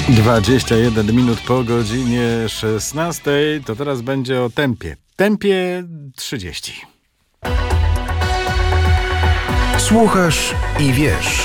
21 minut po godzinie 16. To teraz będzie o tempie. Tempie 30. Słuchasz i wiesz.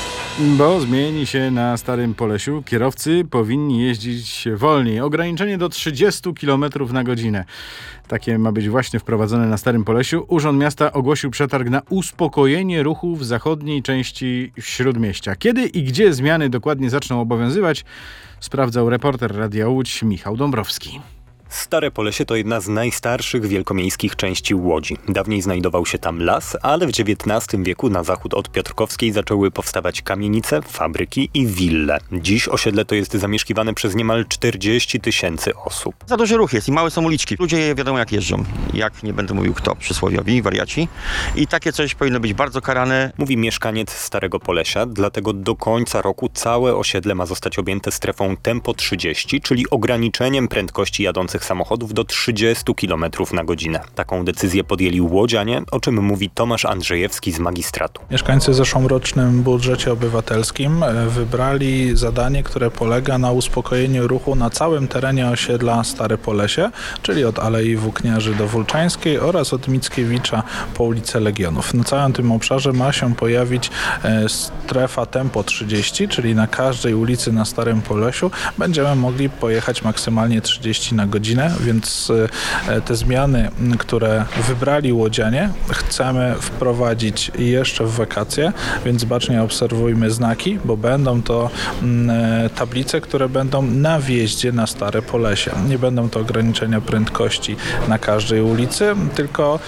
Bo zmieni się na Starym Polesiu. Kierowcy powinni jeździć wolniej. Ograniczenie do 30 km na godzinę. Takie ma być właśnie wprowadzone na Starym Polesiu. Urząd Miasta ogłosił przetarg na uspokojenie ruchu w zachodniej części Śródmieścia. Kiedy i gdzie zmiany dokładnie zaczną obowiązywać, sprawdzał reporter Radia Łódź Michał Dąbrowski. Stare Polesie to jedna z najstarszych wielkomiejskich części Łodzi. Dawniej znajdował się tam las, ale w XIX wieku na zachód od Piotrkowskiej zaczęły powstawać kamienice, fabryki i wille. Dziś osiedle to jest zamieszkiwane przez niemal 40 000 osób. Za duży ruch jest i małe są uliczki. Ludzie wiadomo jak jeżdżą. Jak, nie będę mówił kto, przysłowiowi, wariaci. I takie coś powinno być bardzo karane. Mówi mieszkaniec Starego Polesia, dlatego do końca roku całe osiedle ma zostać objęte strefą tempo 30, czyli ograniczeniem prędkości jadących samochodów do 30 km na godzinę. Taką decyzję podjęli łodzianie, o czym mówi Tomasz Andrzejewski z magistratu. Mieszkańcy w zeszłorocznym budżecie obywatelskim wybrali zadanie, które polega na uspokojeniu ruchu na całym terenie osiedla Stare Polesie, czyli od Alei Włókniarzy do Wólczańskiej oraz od Mickiewicza po ulicę Legionów. Na całym tym obszarze ma się pojawić strefa tempo 30, czyli na każdej ulicy na Starym Polesiu będziemy mogli pojechać maksymalnie 30 na godzinę, więc te zmiany, które wybrali łodzianie, chcemy wprowadzić jeszcze w wakacje, więc bacznie obserwujmy znaki, bo będą to tablice, które będą na wjeździe na Stare Polesie. Nie będą to ograniczenia prędkości na każdej ulicy, tylko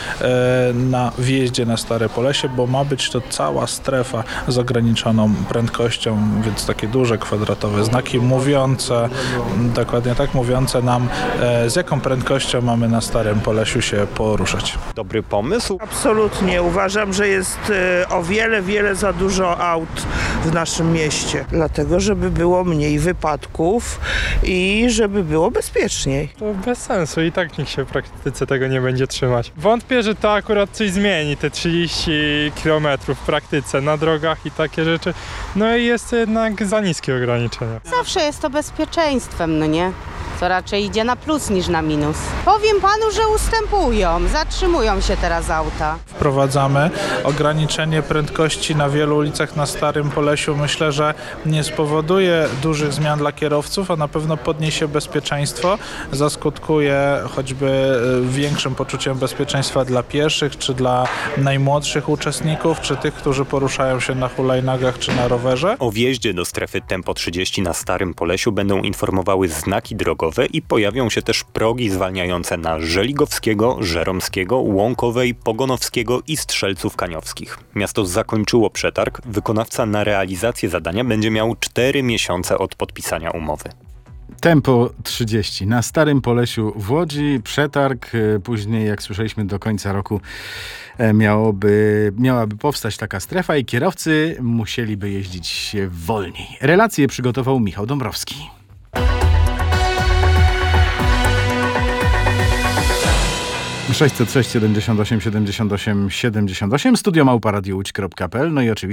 na wjeździe na Stare Polesie, bo ma być to cała strefa z ograniczoną prędkością, więc takie duże kwadratowe znaki mówiące, dokładnie tak, mówiące nam, z jaką prędkością mamy na Starym Polesiu się poruszać. Dobry pomysł? Absolutnie. Uważam, że jest o wiele za dużo aut w naszym mieście. Dlatego, żeby było mniej wypadków i żeby było bezpieczniej. To bez sensu i tak nikt się w praktyce tego nie będzie trzymać. Wątpię, że to akurat coś zmieni, te 30 km w praktyce na drogach i takie rzeczy. No i jest jednak za niskie ograniczenia. Zawsze jest to bezpieczeństwem, no nie? Co raczej idzie na plus niż na minus. Powiem panu, że ustępują, zatrzymują się teraz auta. Wprowadzamy ograniczenie prędkości na wielu ulicach na Starym Polesiu. Myślę, że nie spowoduje dużych zmian dla kierowców, a na pewno podniesie bezpieczeństwo. Zaskutkuje choćby większym poczuciem bezpieczeństwa dla pieszych, czy dla najmłodszych uczestników, czy tych, którzy poruszają się na hulajnogach, czy na rowerze. O wjeździe do strefy tempo 30 na Starym Polesiu będą informowały znaki drogowe i pojawią się też progi zwalniające na Żeligowskiego, Żeromskiego, Łąkowej, Pogonowskiego i Strzelców Kaniowskich. Miasto zakończyło przetarg. Wykonawca na realizację zadania będzie miał 4 miesiące od podpisania umowy. Tempo 30 na Starym Polesiu w Łodzi. Przetarg. Później, jak słyszeliśmy, do końca roku miałaby powstać taka strefa i kierowcy musieliby jeździć wolniej. Relacje przygotował Michał Dąbrowski. 606 78 78 78 studio małpa radiołódź.pl. No i oczywiście